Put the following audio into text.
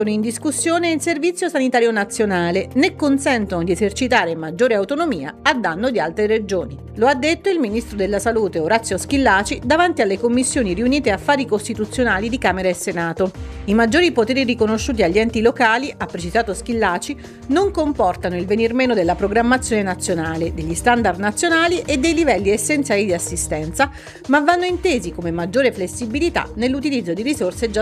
In discussione il Servizio Sanitario Nazionale, né consentono di esercitare maggiore autonomia a danno di altre regioni. Lo ha detto il ministro della Salute Orazio Schillaci davanti alle commissioni riunite Affari Costituzionali di Camera e Senato. I maggiori poteri riconosciuti agli enti locali, ha precisato Schillaci, non comportano il venir meno della programmazione nazionale, degli standard nazionali e dei livelli essenziali di assistenza, ma vanno intesi come maggiore flessibilità nell'utilizzo di risorse già